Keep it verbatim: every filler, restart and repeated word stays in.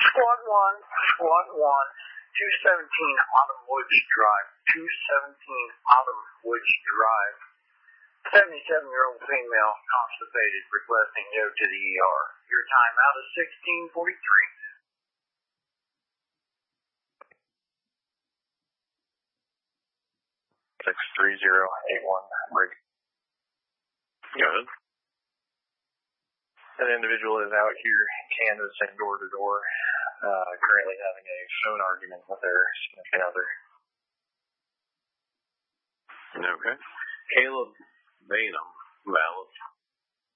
Squad one, Squad one, two seventeen Autumn Woods Drive, two seventeen Autumn Woods Drive. seventy-seven-year-old female, constipated, requesting go to the E R. Your timeout is sixteen forty-three. six three zero eight one, break. Good. That individual is out here canvassing door to door, uh, currently having a phone argument with their significant other. Okay. Caleb Bainham, valid.